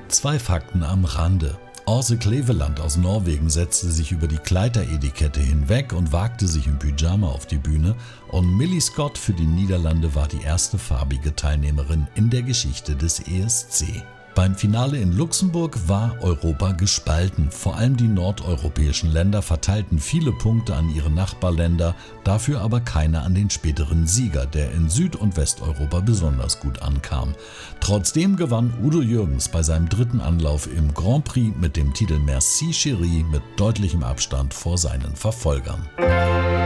Zwei Fakten am Rande. Åse Kleveland aus Norwegen setzte sich über die Kleideretikette hinweg und wagte sich im Pyjama auf die Bühne, und Millie Scott für die Niederlande war die erste farbige Teilnehmerin in der Geschichte des ESC. Beim Finale in Luxemburg war Europa gespalten. Vor allem die nordeuropäischen Länder verteilten viele Punkte an ihre Nachbarländer, dafür aber keine an den späteren Sieger, der in Süd- und Westeuropa besonders gut ankam. Trotzdem gewann Udo Jürgens bei seinem dritten Anlauf im Grand Prix mit dem Titel Merci Chérie mit deutlichem Abstand vor seinen Verfolgern.